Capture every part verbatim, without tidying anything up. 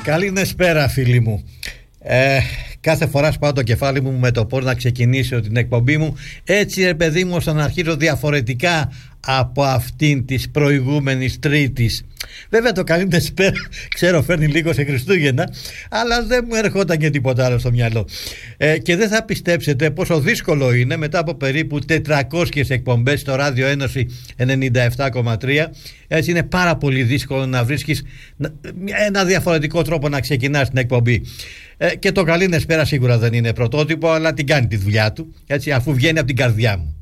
Καληνεσπέρα φίλοι μου. ε, Κάθε φορά σπάω το κεφάλι μου με το πώς να ξεκινήσω την εκπομπή μου. Έτσι ρε παιδί μου, ώστε να αρχίσω διαφορετικά από αυτήν της προηγούμενης Τρίτης. Βέβαια το καληνεσπέρα ξέρω φέρνει λίγο σε Χριστούγεννα, αλλά δεν μου ερχόταν και τίποτα άλλο στο μυαλό. ε, Και δεν θα πιστέψετε πόσο δύσκολο είναι μετά από περίπου τετρακόσιες εκπομπές στο Ράδιο Ένωση ενενήντα επτά κόμμα τρία. Έτσι είναι πάρα πολύ δύσκολο να βρίσκεις ένα διαφορετικό τρόπο να ξεκινάς την εκπομπή. ε, Και το καληνεσπέρα σίγουρα δεν είναι πρωτότυπο, αλλά την κάνει τη δουλειά του, έτσι, αφού βγαίνει από την καρδιά μου.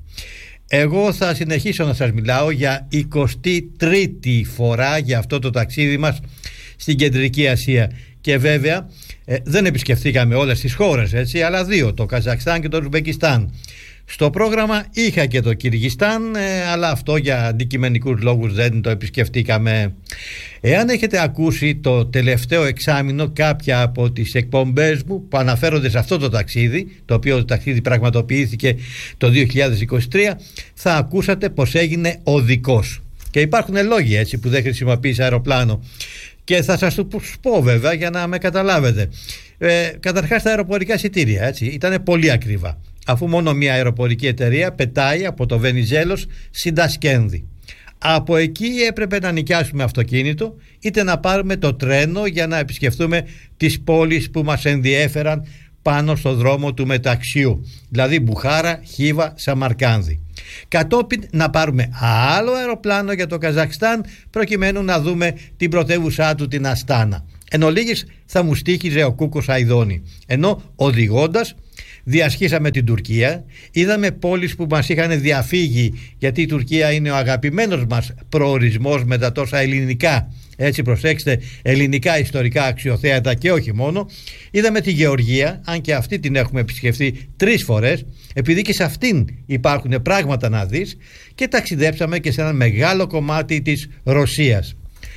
Εγώ θα συνεχίσω να σας μιλάω για εικοστή τρίτη φορά για αυτό το ταξίδι μας στην Κεντρική Ασία. Και βέβαια ε, δεν επισκεφθήκαμε όλες τις χώρες, έτσι, αλλά δύο, το Καζακστάν και το Ουσμπεκιστάν. Στο πρόγραμμα είχα και το Κυργιστάν, ε, αλλά αυτό για αντικειμενικούς λόγους δεν το επισκεφτήκαμε. Εάν έχετε ακούσει το τελευταίο εξάμηνο κάποια από τις εκπομπές μου που αναφέρονται σε αυτό το ταξίδι, το οποίο το ταξίδι πραγματοποιήθηκε το δύο χιλιάδες είκοσι τρία, θα ακούσατε πως έγινε οδικός. Και υπάρχουν λόγοι, έτσι, που δεν χρησιμοποίησα αεροπλάνο. Και θα σας το πω βέβαια για να με καταλάβετε. ε, Καταρχάς τα αεροπορικά εισιτήρια, έτσι, ήταν πολύ ακριβά, αφού μόνο μια αεροπορική εταιρεία πετάει από το Βενιζέλος στην Τασκένδη. Από εκεί έπρεπε να νοικιάσουμε αυτοκίνητο, είτε να πάρουμε το τρένο για να επισκεφτούμε τις πόλεις που μας ενδιέφεραν πάνω στο δρόμο του μεταξιού, δηλαδή Μπουχάρα, Χίβα, Σαμαρκάνδη. Κατόπιν να πάρουμε άλλο αεροπλάνο για το Καζακστάν, προκειμένου να δούμε την πρωτεύουσά του, την Αστάνα. Εν ολίγης θα μου στοίχιζε ο Κούκος Αηδόνη. Ενώ οδηγώντας διασχίσαμε την Τουρκία, είδαμε πόλεις που μας είχαν διαφύγει, γιατί η Τουρκία είναι ο αγαπημένος μας προορισμός με τα τόσα ελληνικά, έτσι προσέξτε, ελληνικά ιστορικά αξιοθέατα και όχι μόνο. Είδαμε τη Γεωργία, αν και αυτή την έχουμε επισκεφθεί τρεις φορές, επειδή και σε αυτήν υπάρχουν πράγματα να δεις, και ταξιδέψαμε και σε ένα μεγάλο κομμάτι της Ρωσίας.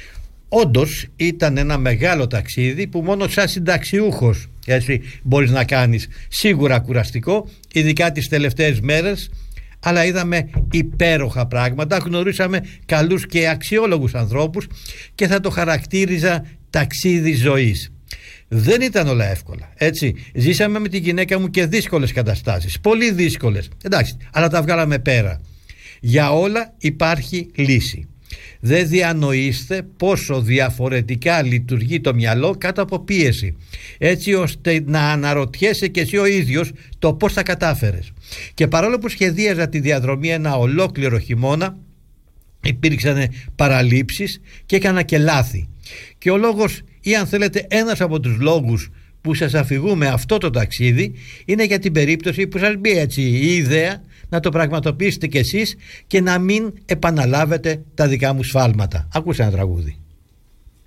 Όντως ήταν ένα μεγάλο ταξίδι που μόνο σαν συνταξιούχος, έτσι, μπορείς να κάνεις. Σίγουρα κουραστικό, ειδικά τις τελευταίες μέρες, αλλά είδαμε υπέροχα πράγματα, γνωρίσαμε καλούς και αξιόλογους ανθρώπους και θα το χαρακτήριζα ταξίδι ζωής. Δεν ήταν όλα εύκολα, έτσι. Ζήσαμε με τη γυναίκα μου και δύσκολες καταστάσεις, πολύ δύσκολες, εντάξει, αλλά τα βγάλαμε πέρα. Για όλα υπάρχει λύση. Δεν διανοείστε πόσο διαφορετικά λειτουργεί το μυαλό κάτω από πίεση, έτσι ώστε να αναρωτιέσαι και εσύ ο ίδιος το πώς θα κατάφερες. Και παρόλο που σχεδίαζα τη διαδρομή ένα ολόκληρο χειμώνα, υπήρξαν παραλήψεις και έκανα και λάθη. Και ο λόγος, ή αν θέλετε ένας από τους λόγους που σας αφηγούμε αυτό το ταξίδι, είναι για την περίπτωση που σας μπει έτσι η ιδέα να το πραγματοποιήσετε κι εσείς και να μην επαναλάβετε τα δικά μου σφάλματα. Ακούστε ένα τραγούδι.